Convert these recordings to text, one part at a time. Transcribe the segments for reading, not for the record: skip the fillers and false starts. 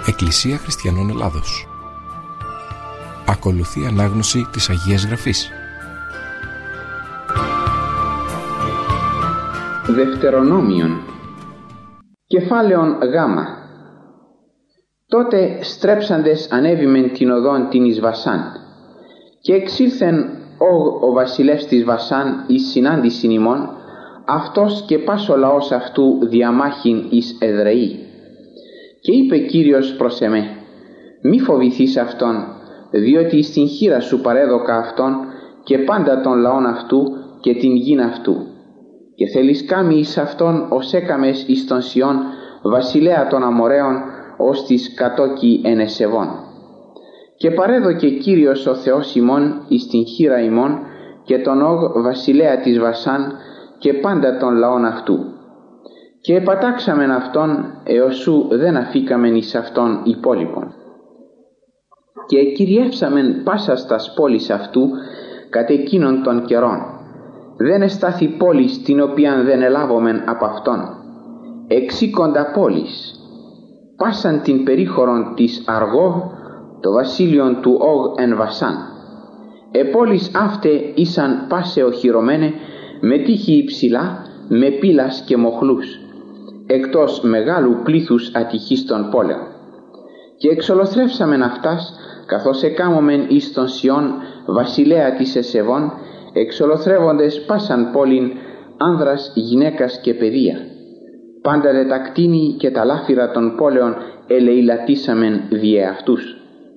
Εκκλησία Χριστιανών Ελλάδος. Ακολουθεί ανάγνωση της Αγίας Γραφής. Δευτερονόμιον. Κεφάλαιον Γ. Τότε στρέψαντες ανέβημεν την οδόν την εις Βασάν, και εξήλθεν ο βασιλεύς της Βασάν εις συνάντησιν ημών, αυτός και πας ο λαός αυτού διαμάχην εις Εδραιή. Και είπε Κύριος προς εμέ: μη φοβηθείς αυτόν, διότι εις την χείρα σου παρέδωκα αυτόν και πάντα των λαών αυτού και την γην αυτού. Και θέλεις κάμει εις αυτόν ως έκαμες εις τον Σιών, βασιλέα των Αμοραίων, ως της κατόκι εν Εσεβών. Και παρέδωκε Κύριος ο Θεός ημών εις την χείρα ημών και τον Όγ βασιλέα της Βασάν και πάντα των λαών αυτού. Και επατάξαμεν αυτόν έως σου δεν αφήκαμεν εις αυτόν υπόλοιπον. Και κυριεύσαμεν πάσας τας πόλης αυτού κατ' εκείνων των καιρών. Δεν εστάθη πόλης την οποίαν δεν ελάβομεν από αυτόν. Εξήκοντα πόλης, πάσαν την περίχωρον της Αργόβ, το βασίλειον του Όγ εν Βασάν. Πόλης αύτε ήσαν πάσε οχυρωμένε με τείχη υψηλά, με πύλας και μοχλούς, εκτός μεγάλου πλήθους ατυχής των πόλεων. Και εξολοθρεύσαμεν αυτάς, καθώς εκάμωμεν εις τον Σιών βασιλέα της Εσεβών, εξολοθρεύοντες πάσαν πόλην, άνδρας, γυναίκας και παιδεία. Πάντα δε τα κτίνη και τα λάφυρα των πόλεων ελεηλατήσαμεν διε αυτούς.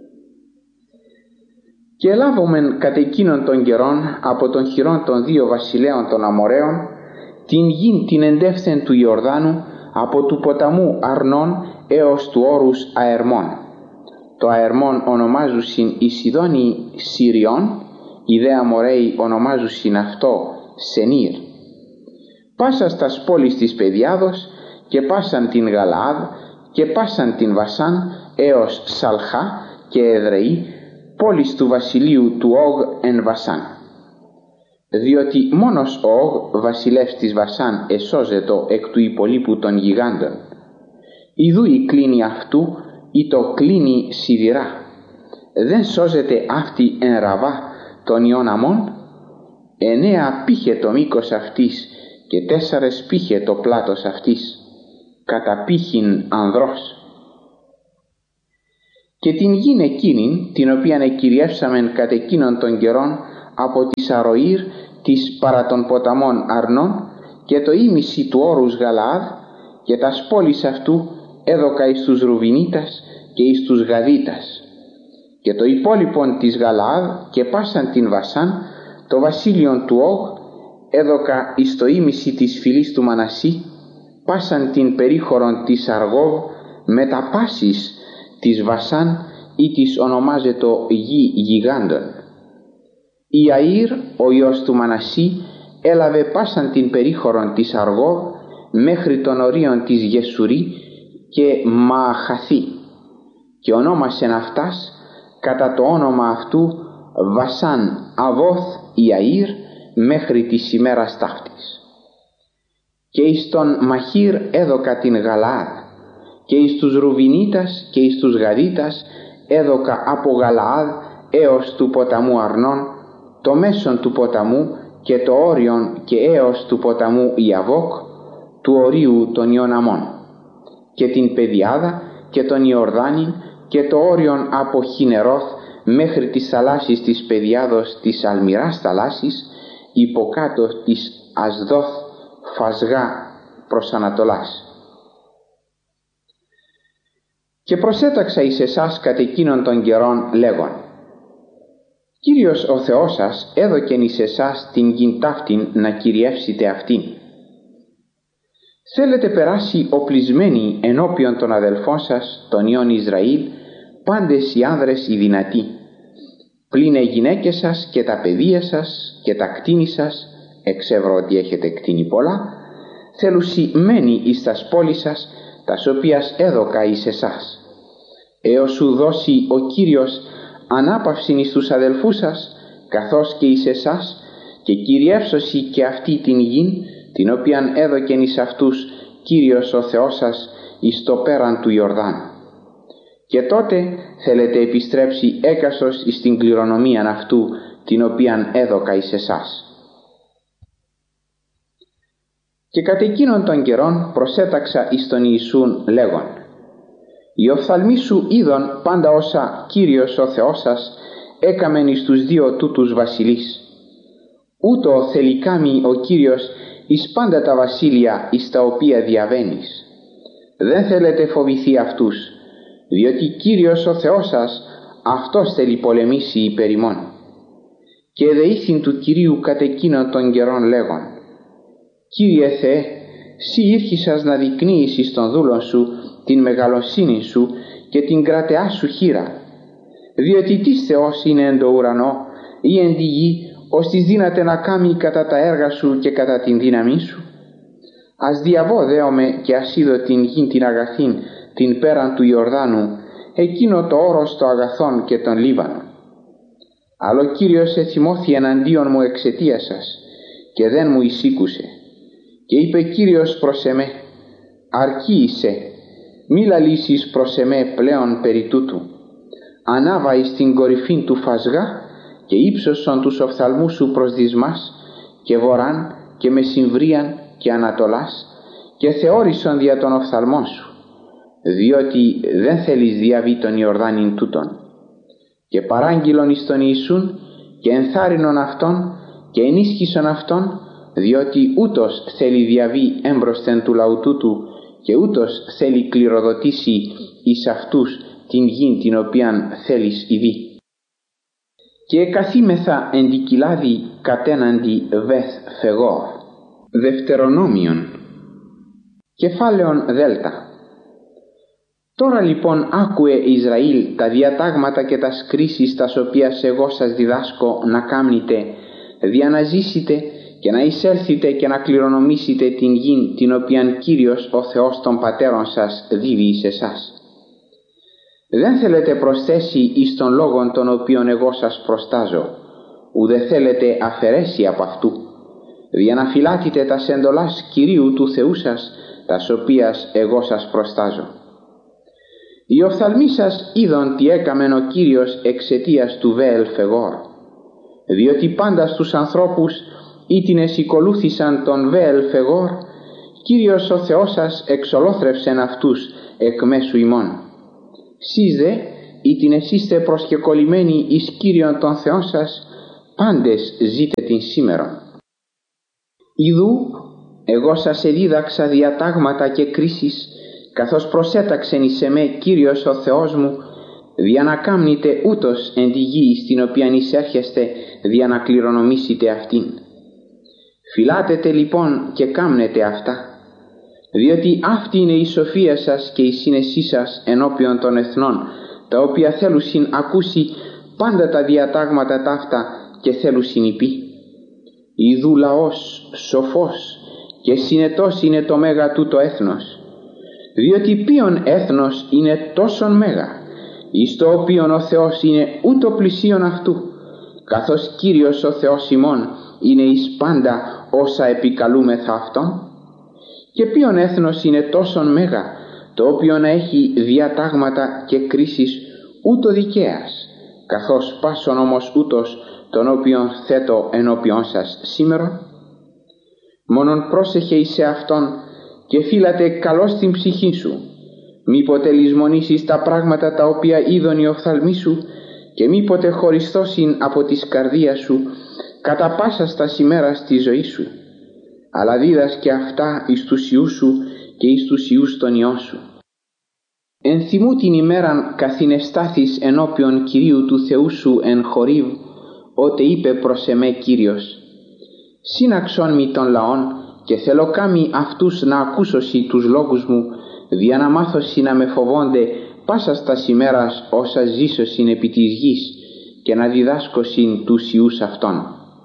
Και ελάβομεν κατ' εκείνων των καιρών από των χειρών των δύο βασιλέων των Αμοραίων την γην την εντεύθεν του Ιορδάνου, από του ποταμού Αρνών έως του όρους Αερμών. Το Αερμών ονομάζουσιν οι Σιδόνιοι Συριών, οι δε Αμοραίοι ονομάζουσιν αυτό Σενήρ. Πάσας τας πόλεις της Παιδιάδος και πάσαν την Γαλαάδ και πάσαν την Βασάν έως Σαλχά και Εδραιή, πόλεις του βασιλείου του Όγ εν Βασάν. Διότι μόνος ο Όγ βασιλεύς της Βασάν εσώζετο εκ του υπολείπου των γιγάντων. Ιδού η κλίνη αυτού ή το κλίνη σιδηρά. Δεν σώζεται αυτή εν Ραβά των Ιών Αμών. 9 πήχε το μήκος αυτής και 4 πήχε το πλάτος αυτής, κατά πήχην ανδρός. Και την γην εκείνην, την οποίαν εκυριεύσαμεν κατ' εκείνων των καιρών από τη Σαροήρ της παρά των ποταμών Αρνών και το ήμιση του όρους Γαλαάδ, και τας πόλεις αυτού έδωκα εις τους Ρουβινίτας και εις τους Γαδίτας. Και το υπόλοιπον της Γαλαάδ και πάσαν την Βασάν, το βασίλειον του Όγ, έδωκα εις το ήμιση της φυλής του Μανασί, πάσαν την περίχωρον της Αργόβ με τα πάσης της Βασάν ή της ονομάζετο γη γιγάντων. Η Αΐρ, ο ιός του Μανασί, έλαβε πάσαν την περίχωρον της Αργόβ μέχρι των ορίων της Γεσουρή και Μααχαθή, και ονόμασεν αυτάς κατά το όνομα αυτού Βασάν Αβόθ η Αΐρ μέχρι της ημέρας ταύτης. Και εις τον Μαχήρ έδωκα την Γαλαάδ, και εις τους Ρουβινίτας και εις τους Γαδίτας έδωκα από Γαλαάδ έως του ποταμού Αρνών, το μέσον του ποταμού και το όριον και έως του ποταμού Ιαβόκ, του ορίου των Ιών Αμών, και την Παιδιάδα και τον Ιορδάνην και το όριον από Χινερώθ μέχρι τις θαλάσσης της Παιδιάδος της αλμυράς θαλάσσης, υποκάτω της Ασδόθ Φασγά προς Ανατολάς. Και προσέταξα εις εσάς κατ' εκείνων των καιρών λέγον: Κύριος ο Θεός σας έδωκεν εις εσάς την γην ταύτην να κυριεύσετε αυτήν. Θέλετε περάσει οπλισμένοι ενώπιον των αδελφών σας, των Υιών Ισραήλ, πάντες οι άνδρες οι δυνατοί. Πλην οι γυναίκες σας και τα παιδεία σας και τα κτήνη σας, εξεύρω ότι έχετε κτήνη πολλά, θέλουσι μένει εις τας πόλεις σας, τας οποίας έδωκα εις εσάς, έως σου δώσει ο Κύριος ανάπαυσιν εις τους αδελφούς σας, καθώς και εις εσάς, και κυριεύσωση και αυτή την γην, την οποίαν έδωκεν εις αυτούς Κύριος ο Θεός σας εις το πέραν του Ιορδάνου. και τότε θέλετε επιστρέψει έκαστος εις την κληρονομίαν αυτού, την οποίαν έδωκα εις εσάς. Και κατ' εκείνον των καιρών προσέταξα εις τον Ιησούν λέγον: οι οφθαλμοί σου είδον πάντα όσα Κύριος ο Θεός σας έκαμεν εις τους δύο τούτους βασιλείς. Ούτω θελικάμει ο Κύριος εις πάντα τα βασίλεια εις τα οποία διαβαίνεις. Δεν θέλετε φοβηθεί αυτούς, διότι Κύριος ο Θεός σας αυτός θέλει πολεμήσει υπέρ ημών. Και δεήθην του Κυρίου κατ' εκείνον των καιρών λέγον: Κύριε Θεέ, σύ ήρχισας να δεικνύεις εις των δούλων σου την μεγαλοσύνη σου και την κρατεά σου χείρα, διότι τις Θεός είναι εν το ουρανό ή εν τη γη, ώστις δύναται να κάμει κατά τα έργα σου και κατά την δύναμή σου. Ας διαβόδεομαι και ας είδω την γην την αγαθήν, την πέραν του Ιορδάνου, εκείνο το όρος το αγαθόν και τον Λίβανο. Αλλά ο Κύριος εθυμώθη εναντίον μου εξαιτίας σας και δεν μου εισήκουσε. Και είπε Κύριος προς εμέ: αρκεί είσαι, μη λαλήσεις προς εμέ πλέον περί τούτου. Ανάβα εις την κορυφήν του φασγά και ύψωσον τους οφθαλμούς σου προς δυσμάς και βοράν και μεσημβρίαν και ανατολάς και θεώρησον δια των οφθαλμών σου, διότι δεν θέλεις διαβεί τον Ιορδάνην τούτον. Και παράγγειλον εις τον Ιησούν και ενθάρρυνον αυτόν και ενίσχυσον αυτόν, διότι ούτως θέλει διαβεί έμπροσθεν του λαού τούτου και ούτως θέλει κληροδοτήσει εις αυτούς την γην την οποίαν θέλεις ειδεί. Και καθήμεθα εν τη κοιλάδη κατέναντι Βεθ Φεγόρ. Δευτερονόμιον. Κεφάλαιον Δέλτα. Τώρα λοιπόν άκουε Ισραήλ τα διατάγματα και τα κρίσεις τας οποίας εγώ σας διδάσκω να κάμνετε, δια να ζήσετε και να εισέλθετε και να κληρονομήσετε την γην την οποίαν Κύριος ο Θεός των πατέρων σας δίδει εις εσάς. Δεν θέλετε προσθέσει εις των λόγων των οποίων εγώ σας προστάζω, ουδε θέλετε αφαιρέσει από αυτού, δια να φυλάτετε τας εντολάς Κυρίου του Θεού σας, τας οποίας εγώ σας προστάζω. Οι οφθαλμοί σας είδον τι έκαμεν ο Κύριος εξαιτίας του Βεέλ Φεγόρ, διότι πάντα στους ανθρώπους ήτινες οικολούθησαν τον Βεέλ Φεγόρ, Κύριος ο Θεός σας εξολόθρευσεν αυτούς εκ μέσου ημών. Σεις δε ήτινες είστε προσκεκολλημένοι εις Κύριον τον Θεόν σας, πάντες ζείτε την σήμερον. Ιδού εγώ σας εδίδαξα διατάγματα και κρίσεις, καθώς προσέταξεν εις εμέ Κύριος ο Θεός μου, δια να κάμνετε ούτως εν τη γη στην οποία εισέρχεστε, δια να κληρονομήσετε αυτήν. Φυλάτετε λοιπόν και κάμνετε αυτά, διότι αυτή είναι η σοφία σας και η σύνεσή σας ενώπιον των εθνών, τα οποία θέλουσιν ακούσει πάντα τα διατάγματα ταύτα και θέλουσιν υπή. Ιδού λαός σοφός και συνετός είναι το μέγα τούτο έθνος, διότι ποιον έθνος είναι τόσον μέγα, εις το οποίον ο Θεός είναι ούτω πλησίον αυτού, καθώς Κύριος ο Θεός ημών είναι εις πάντα όσα επικαλούμεθα αυτόν. Και ποιον έθνος είναι τόσον μέγα, το οποίο να έχει διατάγματα και κρίσεις ούτω δικαίας, καθώς πάσον όμως ούτως τον οποίον θέτω ενώπιον σας σήμερα. Μόνον πρόσεχε εις αυτόν και φύλατε καλώς την ψυχή σου, μήποτε λησμονήσεις τα πράγματα τα οποία είδον οι οφθαλμοί σου και μήποτε χωριστώσιν από της καρδίας σου κατά πάσα στα ημέρας της ζωής σου, αλλά δίδασκε αυτά εις τους ιούς σου και εις τους ιούς των ιών σου. Ενθυμού την ημέραν καθηνεστάθης ενώπιον Κυρίου του Θεού σου εν Χορίβ, ότε είπε προς εμέ Κύριος: σύναξον μη των λαών και θέλω κάμει αυτούς να ακούσωσι τους λόγους μου, δια να μάθωσι να με φοβόνται πάσα στας ημέρας όσα ζήσωσιν επί της γης και να διδάσκωσιν τους ιούς αυτών.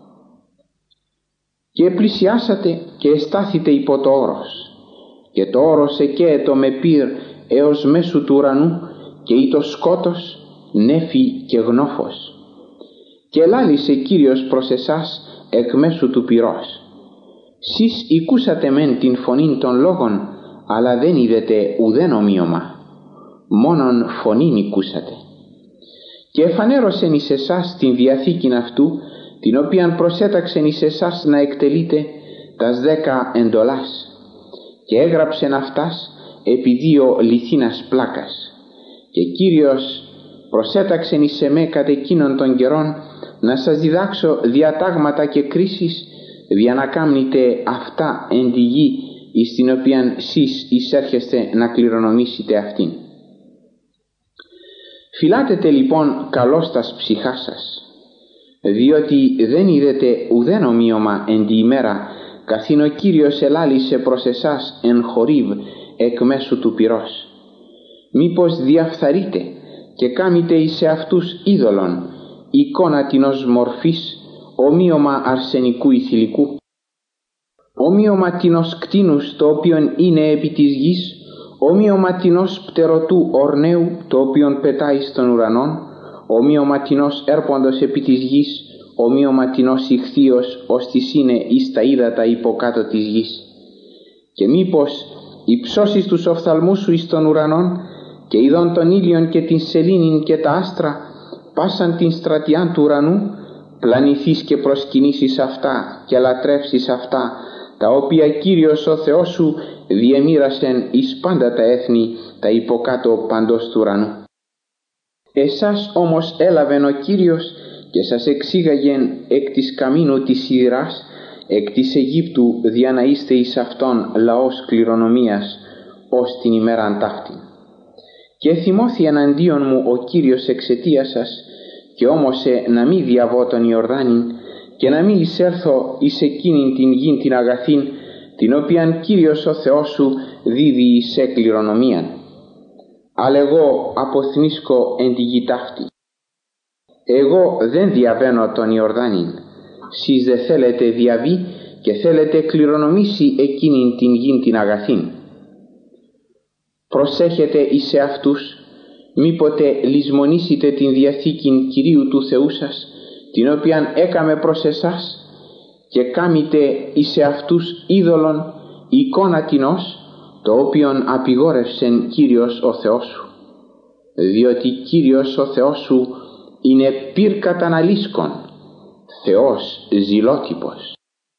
Και πλησιάσατε και εστάθητε υπό το όρος, και το όρος εκαίετο με πυρ έως μέσου του ουρανού και ήτο σκότος, νέφη και γνώφος. Και ελάλησε Κύριος προς εσάς εκ μέσου του πυρός. Σεις οικούσατε μεν την φωνήν των λόγων, αλλά δεν είδετε ουδέν ομοίωμα. μόνον φωνήν οικούσατε. Και εφανέρωσεν εις εσάς την διαθήκην αυτού, την οποίαν προσέταξεν εις εσάς να εκτελείτε τας 10 εντολάς, και έγραψεν αυτάς επί 2 λιθίνας πλάκας. Και Κύριος προσέταξεν εις εμέ κατ' εκείνων των καιρών να σας διδάξω διατάγματα και κρίσεις, δια να κάμνητε αυτά εν τη γη εις την οποίαν σεις εισέρχεστε να κληρονομήσετε αυτήν. Φυλάτετε λοιπόν καλώς τας ψυχάς σας, διότι δεν είδετε ουδέν ομοίωμα εν τη ημέρα, καθήν ο Κύριος ελάλησε προς εσάς εν Χορίβ εκ μέσου του πυρός. Μήπως διαφθαρείτε και κάμετε εις εαυτούς είδωλον, εικόνα τινός μορφής, ομοίωμα αρσενικού ή θηλυκού, ομοίωμα τινός κτίνους το οποίον είναι επί της γης, ομοίωμα τινός πτερωτού ορναίου το οποίον πετάει στον ουρανόν, ομοίωμα τινός έρποντος επί της γης, ομοίωμα τινός ηχθείος ως της είναι εις τα ύδατα υποκάτω της γης. Και μήπως υψώσεις τους οφθαλμούς σου εις των ουρανών και ειδών των ήλιων και την σελήνην και τα άστρα, πάσαν την στρατιάν του ουρανού, πλανηθείς και προσκυνήσεις αυτά και λατρεύσεις αυτά, τα οποία Κύριος ο Θεός σου διεμοίρασεν εις πάντα τα έθνη τα υποκάτω παντός του ουρανού. Εσάς όμως έλαβεν ο Κύριος και σας εξήγαγεν εκ της καμίνου της σιδηράς, εκ της Αιγύπτου, δια να είστε εις αυτόν λαός κληρονομίας ως την ημέραν ταύτην. Και θυμώθη εναντίον μου ο Κύριος εξαιτίας σας, και όμωσε να μη διαβώ τον Ιορδάνην και να μη εισέλθω εις εκείνην την γην την αγαθήν, την οποίαν Κύριος ο Θεός σου δίδει εις κληρονομίαν. Αλλά εγώ αποθνίσκω εν τη γη ταύτη. Εγώ δεν διαβαίνω τον Ιορδάνην, σεις δε θέλετε διαβεί και θέλετε κληρονομήσει εκείνην την γην την αγαθήν. Προσέχετε εις εαυτούς, μήποτε λησμονήσετε την διαθήκην Κυρίου του Θεού σας, την οποίαν έκαμε προς εσάς, και κάμετε εις εαυτούς είδωλον εικόνα τινός, το οποίον απειγόρευσεν Κύριος ο Θεός σου. Διότι Κύριος ο Θεός σου είναι πυρ καταναλίσκον, Θεός ζηλότυπος.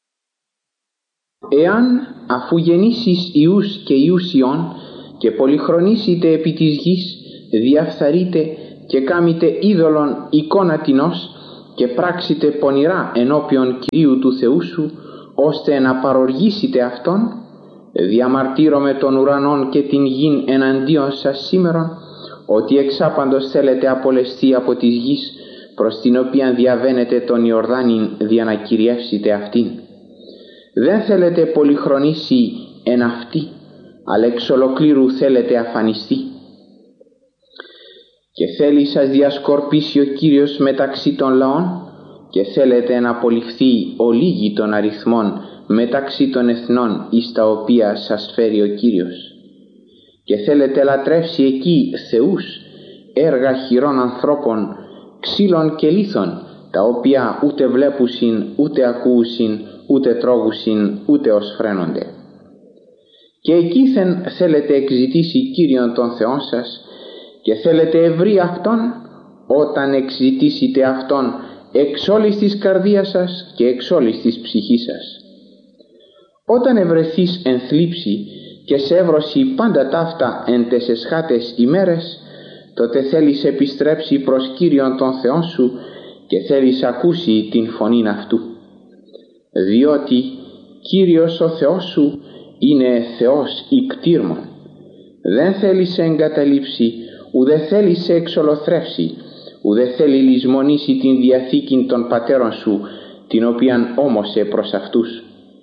Εάν αφού γεννήσεις ιούς και ιούς ιών και πολυχρονήσετε επί της γης, διαφθαρείτε και κάμετε είδωλον εικόνα τινός και πράξετε πονηρά ενώπιον Κυρίου του Θεού σου, ώστε να παροργήσετε Αυτόν, διαμαρτύρομαι των ουρανών και την γην εναντίον σας σήμερον, ότι εξάπαντος θέλετε απολεστεί από της γης, προς την οποία διαβαίνετε τον Ιορδάνην δια να κυριεύσετε αυτήν. Δεν θέλετε πολυχρονήσει εν αυτή, αλλά εξ ολοκλήρου θέλετε αφανιστεί. Και θέλει σας διασκορπίσει ο Κύριος μεταξύ των λαών, και θέλετε να απολυφθεί ο λίγη των αριθμών μεταξύ των εθνών εις τα οποία σας φέρει ο Κύριος. Και θέλετε λατρεύσει εκεί θεούς, έργα χειρών ανθρώπων, ξύλων και λίθων, τα οποία ούτε βλέπουσιν, ούτε ακούουσιν, ούτε τρώγουσιν, ούτε ως φρένονται. Και εκείθεν θέλετε εξητήσει Κύριον των Θεών σας, και θέλετε ευρύ Αυτόν, όταν εξητήσετε Αυτόν εξ όλης της καρδίας σας και εξ όλης της ψυχής σας. Όταν ευρεθείς εν θλίψη και σε εύρωση πάντα ταύτα εν τες εσχάτες ημέρες, τότε θέλεις επιστρέψει προς Κύριον τον Θεόν σου και θέλεις ακούσει την φωνήν Αυτού. Διότι Κύριος ο Θεός σου είναι Θεός ικτήρμων. Δεν θέλει σε εγκαταλείψει, ουδε θέλει σε εξολοθρεύσει, ουδε θέλει λησμονήσει την διαθήκην των πατέρων σου, την οποίαν όμωσε προς αυτούς.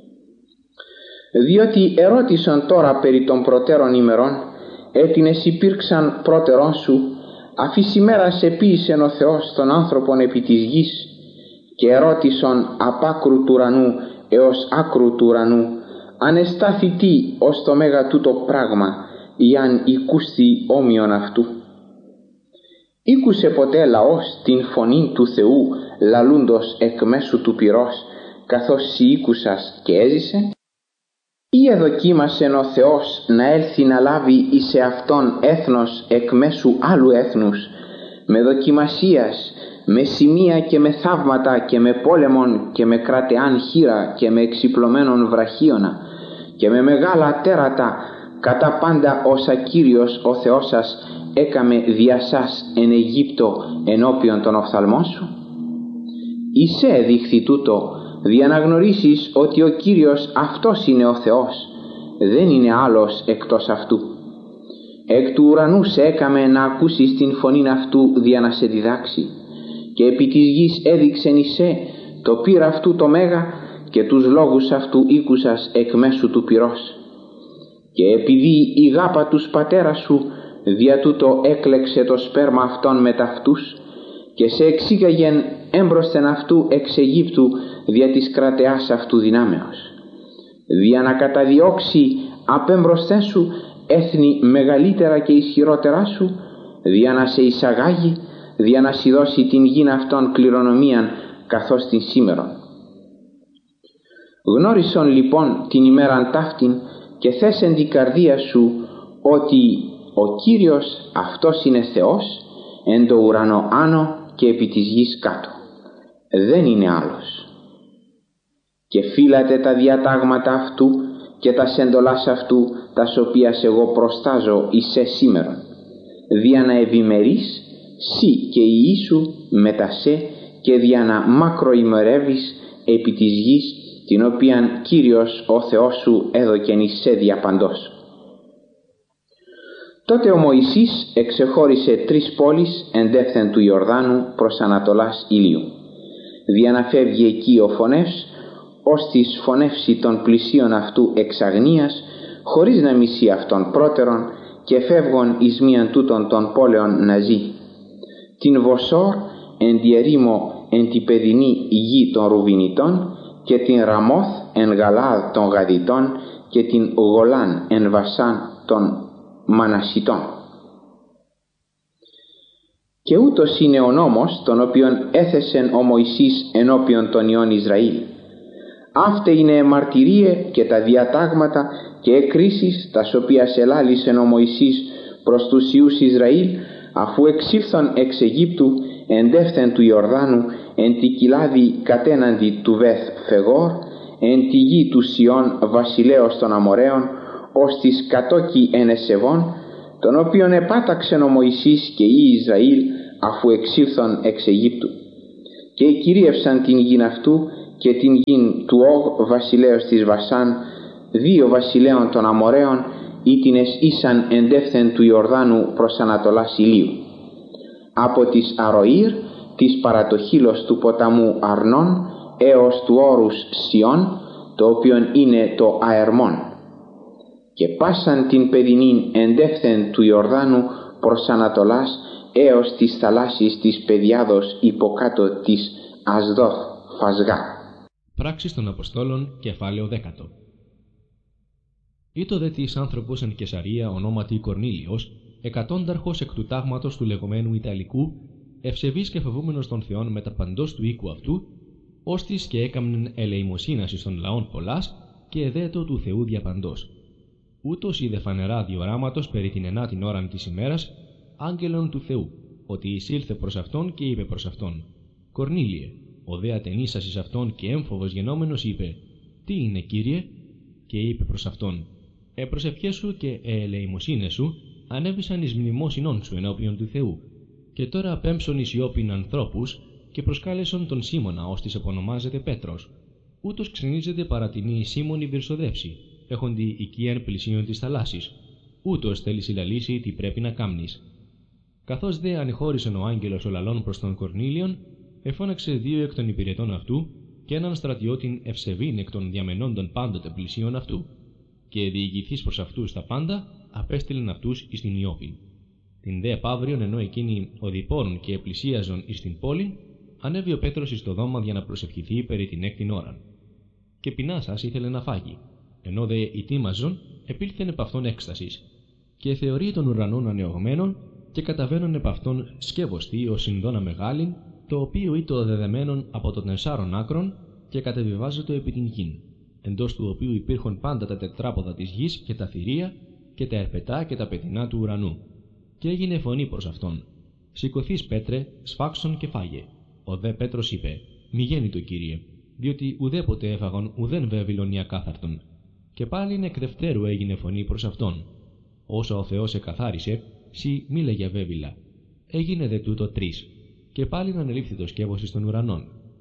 Διότι ερώτησαν τώρα περί των προτέρων ημερών, έτινες υπήρξαν πρώτερών σου, αφής ημέρας επίησεν ο Θεός των άνθρωπων επί της γης, και ερώτησαν απ' άκρου του ουρανού έως άκρου του ουρανού, αν εστάθη τι ως το μέγα τούτο πράγμα, ή αν οικούστη όμοιον αυτού. Ήκουσε ποτέ λαός την φωνή του Θεού λαλούντος εκ μέσου του πυρός, καθώς σοι ήκουσας και έζησε? Ή εδοκίμασεν ο Θεός να έλθει να λάβει εις εαυτόν έθνος εκ μέσου άλλου έθνους, με δοκιμασίας, με σημεία και με θαύματα και με πόλεμον και με κρατεάν χείρα και με εξυπλωμένον βραχίωνα και με μεγάλα τέρατα, κατά πάντα όσα Κύριος ο Θεός σας έκαμε δια σας εν Αιγύπτο ενώπιον των οφθαλμών σου? Εισέ εδείχθη τούτο, δια να γνωρίσεις ότι ο Κύριος αυτός είναι ο Θεός, δεν είναι άλλος εκτός αυτού. Εκ του ουρανού σε έκαμε να ακούσεις την φωνήν αυτού δια να σε διδάξει, και επί της γης έδειξεν εισέ το πυρ αυτού το μέγα και τους λόγους αυτού ήκουσας εκ μέσου του πυρός. Και επειδή η γάπα τους πατέρα σου δια τούτο έκλεξε το σπέρμα αυτών με ταυτούς και σε εξήγαγεν έμπροσθεν αυτού εξ Αιγύπτου δια της κρατεάς αυτού δυνάμεως, δια να καταδιώξει απέμπροσθεν σου έθνη μεγαλύτερα και ισχυρότερά σου, δια να σε εισαγάγει, δια να σου δώσει την γην αυτών κληρονομίαν καθώς την σήμερον. Γνώρισον λοιπόν την ημέραν ταύτην και θέσεν την καρδία σου ότι ο Κύριος αυτός είναι Θεός εν το ουρανό άνω και επί της γης κάτω, δεν είναι άλλος. Και φύλατε τα διατάγματα αυτού και τα σεντολάς αυτού, τας οποίας εγώ προστάζω εις σήμερον, δια να ευημερείς σύ και η γη σου μετά σε και δια να μακροημερεύεις επί της γης, την οποίαν Κύριος ο Θεός σου έδωκεν εις σε διαπαντός. Τότε ο Μωυσής εξεχώρισε 3 πόλεις εντεύθεν του Ιορδάνου προς Ανατολάς Ηλίου, δια να φεύγει εκεί ο φωνεύς, ως της φωνεύσει των πλησίων αυτού εξ αγνίας, χωρίς να μισεί αυτόν πρώτερον, και φεύγον εις μίαν τούτων των πόλεων να ζει. Την Βοσόρ εν τη ερήμο εν τη παιδινή γη των Ρουβινιτών, και την Ραμόθ εν Γαλάδ των Γαδιτών, και την Γολάν εν Βασάν των Μανασιτών. Και ούτως είναι ο νόμος τον οποίον έθεσεν ο Μωυσής ενώπιον των ιών Ισραήλ. Αύτε είναι μαρτυρίε και τα διατάγματα και εκκρίσεις τας οποίας ελάλησεν ο Μωυσής προς τους ιούς Ισραήλ, αφού εξήλθον εξ Αιγύπτου εντεύθεν του Ιορδάνου εν τη κοιλάδη κατέναντι του Βεθ Φεγόρ, εν τη γη του Σιών βασιλέως των Αμοραίων, ως της κατόκι εν Εσεβών, τον οποίον επάταξεν ο Μωυσής και οι Ισραήλ αφού εξήλθον εξ Αιγύπτου. Και κυρίευσαν την γην αυτού και την γην του Όγ βασιλέως της Βασάν, 2 βασιλέων των Αμοραίων, ήτινες ήσαν εντεύθεν του Ιορδάνου προς Ανατολάς Ηλίου. Από της Αροήρ, της παρατοχύλος του ποταμού Αρνών, έως του όρους Σιών, το οποίον είναι το Αερμόν. Και πάσαν την παιδινήν εντεύθεν του Ιορδάνου προς Ανατολάς, έως της θαλάσσης της Παιδιάδος υποκάτω της Ασδόθ Φασγά. Πράξεις των Αποστόλων, κεφάλαιο 10. Ήτο δε της άνθρωπος εν Κεσαρία ονόματι Κορνήλιος, εκατόνταρχος εκ του τάγματος του λεγόμενου Ιταλικού, ευσεβής και φοβούμενος των Θεών μετα παντός του οίκου αυτού, ώστις και έκαμνεν ελεημοσύνας εις των λαών πολλάς, και εδέτω του Θεού διαπαντός. Ούτως είδε φανερά διοράματος περί την 9η ώραν της ημέρας, άγγελον του Θεού, ότι εισήλθε προς αυτόν και είπε προς αυτόν: Κορνήλιε. Ο δε ατενίσας εις αυτόν και έμφοβος γενόμενος είπε: Τι είναι, Κύριε? Και είπε προς αυτόν: Προσευχές σου και ελεημοσύνες σου ανέβησαν εις μνημόσυνόν σου ενώπιον του Θεού, και τώρα απέμψον εις ιόπιν ανθρώπους και προσκάλεσον τον Σίμωνα, ώστις επωνομάζεται Πέτρος. Ούτως ξενίζεται παρατινή Σίμωνη βυρσοδεύση, έχοντι οικίαν πλησίον της θαλάσσης. Ούτως θέλει συλλαλήσει τι πρέπει να κάμνεις. Καθώς δε ανεχώρησεν ο άγγελος ο λαλών προς τον Κορνήλιον, εφώναξε 2 εκ των υπηρετών αυτού και έναν στρατιώτην ευσεβήν εκ των διαμενόντων πάντοτε πλησίον αυτού, και διηγηθείς προς αυτούς τα πάντα, απέστειλεν αυτούς εις την Ιώπην. Την δε επαύριον, ενώ εκείνοι οδηπόρουν και επλησίαζον εις την πόλην, ανέβη ο Πέτρος εις το δώμα για να προσευχηθεί περί την 6η ώραν. Και πεινάσας ήθελε να φάγει, ενώ δε ετοίμαζον, επήλθεν επ' αυτόν έκστασης, και θεωρεί των ουρανών ανεωγμένων, και καταβαίνουν επ' αυτόν σκεύωστη ως συνδόνα μεγάλην, το οποίο ήτο δεδεμένον από των 4 άκρων, και κατεβιβάζεται επί την γην. εντός του οποίου υπήρχαν πάντα τα τετράποδα της γης και τα θηρία και τα ερπετά και τα πετεινά του ουρανού. Και έγινε φωνή προς αυτόν: «Σηκωθείς, Πέτρε, σφάξον και φάγε». Ο δε Πέτρος είπε: «Μη γέννητο, Κύριε, διότι ουδέποτε έφαγον ουδέν βέβυλον ή ακάθαρτον». Και πάλιν εκ δευτέρου έγινε φωνή προς αυτόν: «Όσα ο Θεός εκαθάρισε, σοι μη λέγε βέβυλα». Έγινε δε τούτο 3. Και πάλιν ανελήφθη το σκεύος εις των ουρανών.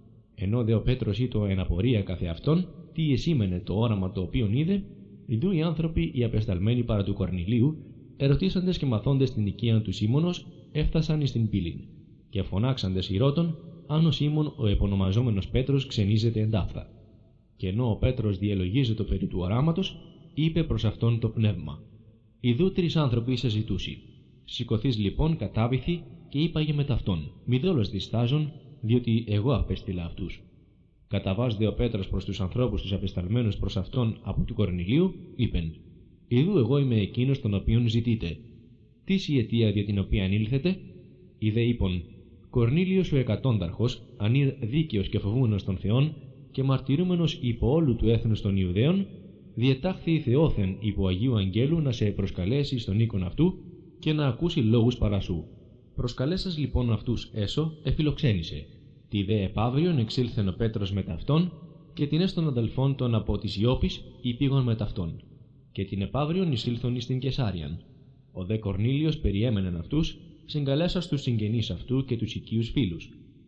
Ενώ δε ο Πέτρος ήτο εν απορία καθεαυτόν, τι εσήμενε το όραμα το οποίον είδε, ιδού οι άνθρωποι οι απεσταλμένοι παρά του Κορνηλίου, ερωτήσαντες και μαθώντες την οικίαν του Σίμωνος, έφτασαν εις την πύλην, και φωνάξαντες ηρώτων, αν ο Σίμων ο επωνομαζόμενος Πέτρος ξενίζεται εντάφθα. Και ενώ ο Πέτρος διελογίζεται περί του οράματος, είπε προς αυτόν το πνεύμα: «Ιδού 3 άνθρωποι σε ζητούσι. Σηκωθείς λοιπόν κατάβηθη και είπαγε με ταυτόν: Μη δόλος διστάζων, διότι εγώ απέστειλα αυτούς». Καταβάς δε ο Πέτρος προς τους ανθρώπους τους απεσταλμένους προς αυτόν από του Κορνηλίου, είπεν: «Ιδού εγώ είμαι εκείνος τον οποίον ζητείτε. Τίς η αιτία δια την οποία ήλθετε?» Οι δε είπον: «Κορνήλιος ο εκατόνταρχος, ανήρ δίκαιος και φοβούμενος των Θεών και μαρτυρούμενος υπό όλου του έθνους των Ιουδαίων, διετάχθη Θεόθεν υπό Αγίου Αγγέλου να σε προσκαλέσει στον οίκον αυτού και να ακούσει λόγους παρά σου. Προσκαλέσας λοιπόν αυτούς έσω, εφιλοξένησε. Τη δε επαύριον εξήλθεν ο Πέτρος με ταυτόν, και την έστων αδελφών των από της Ιώπης υπήγον με ταυτόν. Και την επαύριον εισήλθον εις την Κεσάριαν. Ο δε Κορνήλιος περιέμενεν αυτούς, συγκαλέσας τους συγγενείς αυτού και τους οικείους φίλους.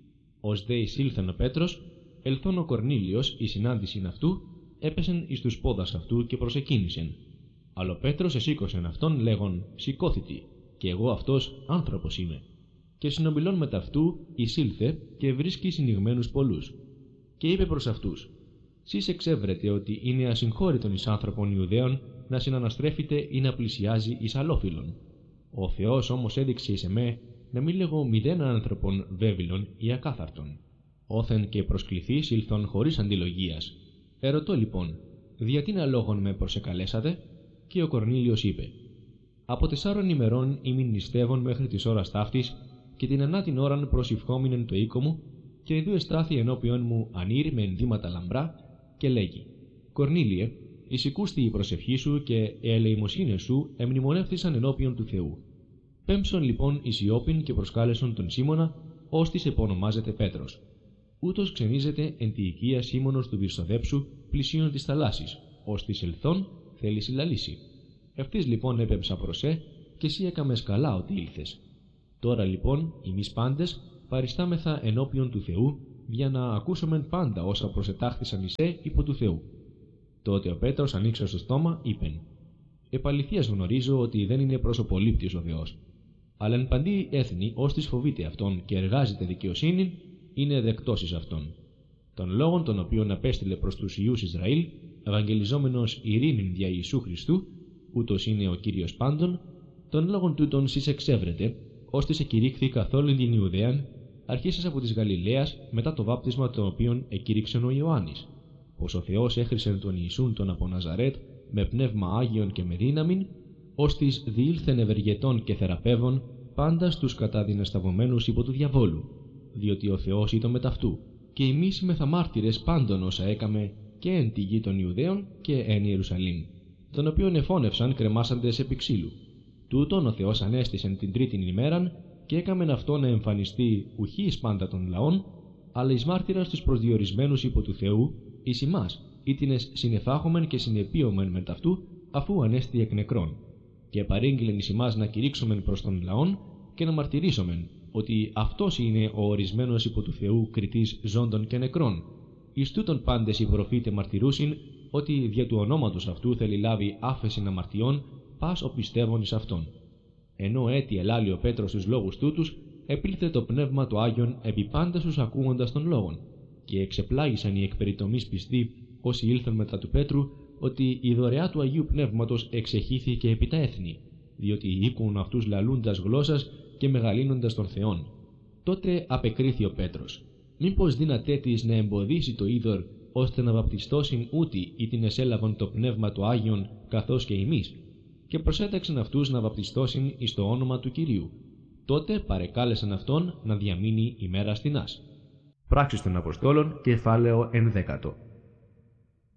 Ως δε εισήλθεν ο Πέτρος, ελθόν ο Κορνήλιος η συνάντησιν αυτού, έπεσεν εις τους πόδας αυτού και προσεκίνησεν. Αλλά ο Πέτρος εσήκωσεν αυτόν λέγον: «Σηκώθητη, και εγώ αυτός άνθρωπος είμαι». Και συνομιλών με ταυτού εισήλθε και βρίσκει συνηγμένους πολλούς. Και είπε προς αυτούς: «Σεις εξέβρετε ότι είναι ασυγχώρητον εις άνθρωπον Ιουδαίων να συναναστρέφεται ή να πλησιάζει εις αλλόφιλον. Ο Θεός όμως έδειξε εις εμέ να μη λέγω μηδέν άνθρωπον βέβυλον ή ακάθαρτον. Όθεν και προσκληθείς ήλθον χωρίς αντιλογίας. Ερωτώ λοιπόν, διατίνα λόγων με προσεκαλέσατε?» Και ο Κορνήλιος είπε: «Από 4 ημερών ήμην νηστεύων μέχρι της ώρας ταύτης, και την 9ην ώραν προσευχόμηνεν το οίκο μου, και ιδού εστάθη ενώπιον μου ανήρ με ενδύματα λαμπρά, και λέγει: Κορνήλιε, εισηκούστη η προσευχή σου και οι ελεημοσύνες σου εμνημονεύθησαν ενώπιον του Θεού. Πέμψον λοιπόν εις Ιώπην και προσκάλεσον τον Σίμωνα, ώστις επωνομάζεται Πέτρος. Ούτως ξενίζεται εν τη οικία Σίμωνος του Βυρσοδέψου, πλησίον της θαλάσσης, ώστις ελθόν θέλει συλλαλήσει. Ευθύς λοιπόν έπεμψα προς και εσύ έκαμες καλά ότι ήλθες. Τώρα λοιπόν, εμείς πάντες, παριστάμεθα ενώπιον του Θεού, για να ακούσομεν πάντα όσα προσετάχθησαν εις υπό του Θεού». Τότε ο Πέτρος ανοίξε στο στόμα, είπεν: «Επαληθείας γνωρίζω ότι δεν είναι προσωπολήπτης ο Θεός. Αλλά εν παντή έθνη, ώστις φοβείται αυτόν και εργάζεται δικαιοσύνη, είναι δεκτός εις αυτόν. Των λόγων των οποίων απέστειλε προς τους Ιούς Ισραήλ, ευαγγελιζόμενος ειρήνην δια Ιησού Χριστού, ούτως είναι ο Κύριος πάντων, των λόγων τούτων σεις εξέβρετε, ώστις εκηρύχθη καθόλου την Ιουδαίαν, αρχίσας από της Γαλιλαίας μετά το βάπτισμα το οποίον εκήρυξεν ο Ιωάννης, πως ο Θεός έχρισεν τον Ιησούν τον από Ναζαρέτ με πνεύμα Άγιον και με δύναμιν, ώστις διήλθεν ευεργετών και θεραπεύων πάντα στους καταδυνασταυωμένους υπό του διαβόλου, διότι ο Θεός ήταν με ταυτού, και εμείς είμεθα μάρτυρες πάντων όσα έκαμε και εν τη γη των Ιουδαίων και εν Ιερουσαλήμ, τον οποίον εφώνευσαν κρεμάσαντες επί ξύλου. Τούτον ο Θεός ανέστησεν την 3η ημέραν και έκαμεν αυτό να εμφανιστεί ουχή εις πάντα των λαών, αλλά εις μάρτυρας τους προσδιορισμένους υπό του Θεού, εις ημάς, ήτινες συνεφάχομεν και συνεπίωμεν με ταυτού, αφού ανέστη εκ νεκρών, και παρήγγειλεν εις ημάς να κηρύξομεν προς των λαών και να μαρτυρήσομεν ότι αυτός είναι ο ορισμένος υπό του Θεού κριτής ζώντων και νεκρών. Εις τούτον πάντες οι προφήτε μαρτυρούσιν ότι δια του ονόματος αυτού θέλει λάβει άφεσιν αμαρτιών πας ο πιστεύων εις αυτόν. Ενώ έτι ελάλει ο Πέτρος τους λόγους τούτους, επήλθε το πνεύμα το Άγιον επί πάντας τους ακούγοντας των λόγων, και εξεπλάγησαν οι εκπεριτομείς πιστοί όσοι ήλθαν μετά του Πέτρου, ότι η δωρεά του Αγίου Πνεύματος εξεχύθηκε επί τα έθνη, διότι οίκουν αυτούς λαλούντας γλώσσας και μεγαλύνοντας των Θεών. Τότε απεκρίθη ο Πέτρος: «Μήπως δύνατέ της να εμποδίσει το είδωρ, ώστε να βαπτιστώσιν ούτι ή την εσέλαβον το πνεύμα το Άγιον καθώς και εμείς?» Και προσέταξαν αυτούς να βαπτιστώσιν εις το όνομα του Κυρίου. Τότε παρεκάλεσαν αυτόν να διαμείνει ημέρα στινάς. Πράξεις των Αποστόλων, κεφάλαιο 11.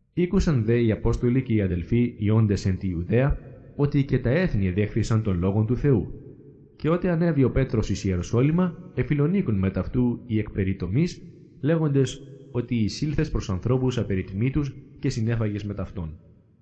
Ήκουσαν δε οι Απόστολοι και οι αδελφοί οι όντες εν τη Ιουδαία, ότι και τα έθνη εδέχθησαν τον λόγον του Θεού. Και ότε ανέβη ο Πέτρος εις Ιεροσόλυμα, εφιλονίκουν μετ' αυτού οι εκπεριτομείς, λέγοντες ότι εισήλθες προς ανθρώπους απεριτιμήτους και συνέφαγες μετ' αυτόν.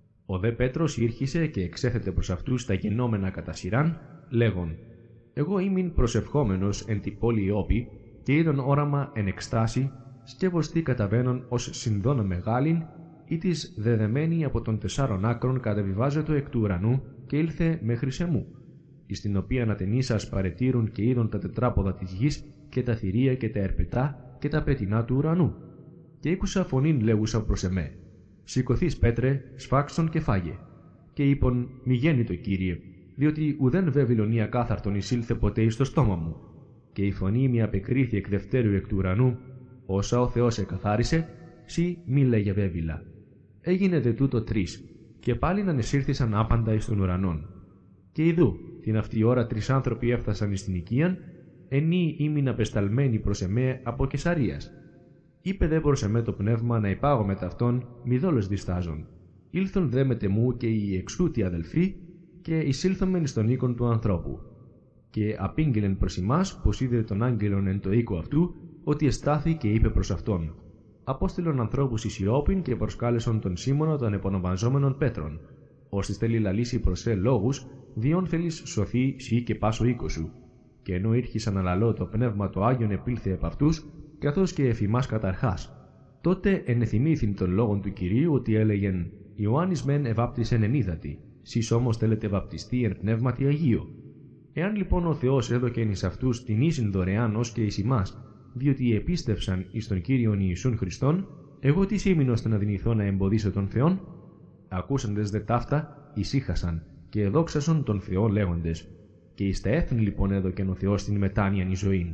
Ο δε Πέτρος ήρχισε και εξέθετε προς αυτούς τα γενόμενα κατά σειράν, λέγον: Εγώ ήμην προσευχόμενος εν τη πόλη Ιώπη, και είδον όραμα εν εκστάση, σκεύος τι καταβαίνον ως συνδόνα μεγάλην, ή της δεδεμένη από των 4 άκρων κατεβιβάζετο εκ του ουρανού, και ήλθε μέχρι σε μου, εις την οποία ανατενίσας παρετήρουν και είδον τα τετράποδα της γης και τα θηρία και τα ερπετά και τα πετεινά του ουρανού. Και ήκουσα φωνήν λέγουσα προς εμέ: Σηκωθείς Πέτρε, σφάξον και φάγε. Και είπον: Μη γέννητο Κύριε, διότι ουδέν βεβηλονία κάθαρτον εισήλθε ποτέ εις το στόμα μου. Και η φωνή μη απεκρίθη εκ δευτέρου εκ του ουρανού: Όσα ο Θεός εκαθάρισε, σύ μη λέγε βέβηλα. Έγινε δε τούτο 3, και πάλιν ανεσύρθησαν άπαντα εις των ουρανών. Και ιδού, την αυτή ώρα 3 άνθρωποι έφτασαν εις την οικίαν, ενή ήμην απεσταλμένοι προς εμέ από Καισαρίας. Είπε δε προς εμέ το πνεύμα να υπάγω μετ' αυτόν, μη δόλος διστάζων. Ήλθον δε μετ' εμού και οι εξούτοι αδελφοί, και εισήλθομεν εις τον οίκον του ανθρώπου. Και απήγγειλεν προς ημάς, πως είδε τον άγγελον εν το οίκο αυτού, ότι εστάθη και είπε προς αυτόν: Απόστειλον ανθρώπους εις Ιώπην και προσκάλεσον τον Σίμωνα των επωνομαζόμενων Πέτρων, ώστε θέλει λαλήσει προς σε λόγους, διόν θέλεις σωθεί σύ και πάσο οίκο σου. Και ενώ ήρχισαν αναλώ το πνεύμα το Άγιον επήλθε επ' αυτούς, καθώς και εφημάς καταρχάς. Τότε ενεθυμήθην των λόγων του Κυρίου ότι έλεγεν: Ιωάννης μεν εβάπτισεν εν ύδατι, σεις όμως θέλετε βαπτιστεί εν πνεύματι Αγίου. Εάν λοιπόν ο Θεός έδωκεν εις αυτούς την ίσιν δωρεάν ως και εις ημάς, διότι επίστευσαν εις τον Κύριον Ιησούν Χριστόν, εγώ τι σήμην ώστε να δυνηθώ να εμποδίσω τον Θεόν? Ακούσαντες δε ταύτα, ησύχασαν και εδόξασον τον Θεό λέγοντες: Και εις τα έθνη λοιπόν έδωκεν ο Θεός την μετάνοιαν εις ζωήν.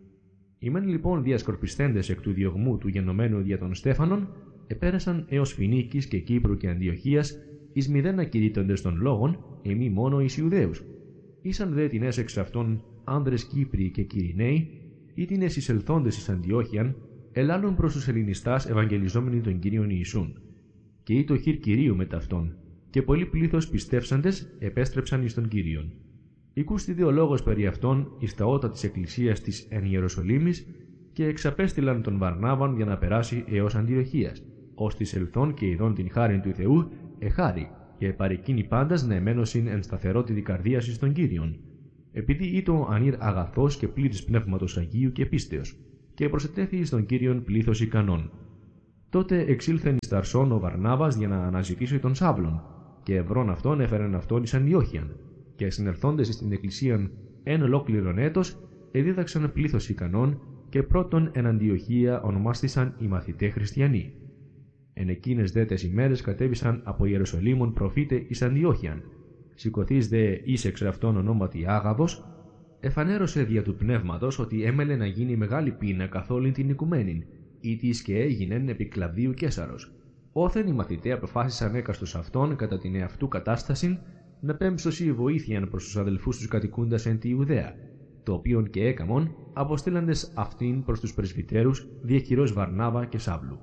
Ημέν λοιπόν διασκορπισθέντες εκ του διωγμού του γενομένου δια των Στέφανων, επέρασαν έως Φινίκης και Κύπρου και Αντιοχίας, εις μηδέν ακηρύττοντες των λόγων, εμεί μόνο εις Ιουδαίους. Ήσαν δε την έσεξ αυτών άνδρες Κύπριοι και Κυριναίοι, ή την εισελθόντες εις Αντιόχιαν, ελάλουν προς τους Ελληνιστάς ευαγγελιζόμενοι τον Κύριον Ιησούν. Και ή το χείρ Κυρίου μετ' αυτών, και πολλοί πλήθος πιστεύσαντες επέστρεψαν εις τον Κύριον. Ηκούστη δε ο λόγος περί αυτών εις τα ότα της Εκκλησίας της εν Ιεροσολύμης, και εξαπέστειλαν τον Βαρνάβαν για να περάσει έως Αντιοχίας, ώστις ελθόν και ειδών την χάριν του Θεού εχάρη, και παρεκκίνη πάντας να εμένωσιν εν σταθερότητη καρδίας εις τον Κύριον. Επειδή ήτο ανήρ αγαθός και πλήρης πνεύματος Αγίου και πίστεως, και προσετέθη εις τον Κύριον πλήθος ικανών. Τότε εξήλθεν εις Ταρσόν ο Βαρνάβας για να αναζητήσει τον Σαύλον, και ευρών αυτόν έφερεν αυτόν εις Αντιόχιαν, και συνερθόντες εις την Εκκλησίαν εν ολόκληρον έτος, εδίδαξαν πλήθος ικανών, και πρώτον εν Αντιοχία ονομάστησαν οι μαθηταί χριστιανοί. Εν εκείνες δε τες ημέρες κατέβησαν από Ιεροσολύμων προφήτε εις Αντιόχιαν. Σηκωθείς δε εις εξ αυτόν ονόματι Άγαβος, εφανέρωσε δια του πνεύματος ότι έμελε να γίνει μεγάλη πείνα καθ' όλην την οικουμένην, ήτις και έγινεν επί Κλαβδίου Καίσαρος. Όθεν οι μαθηταί αποφάσισαν έκαστος αυτόν κατά την εαυτού κατάστασιν να πέμψωσι βοήθειαν προς τους αδελφούς τους κατοικούντας εν τη Ιουδαία, το οποίον και έκαμον αποστήλαντες αυτήν προς τους πρεσβυτέρους διεκυρός Βαρνάβα και Σαύλου.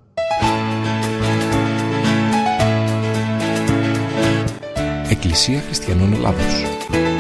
Εκκλησία Χριστιανών Ελλάδος.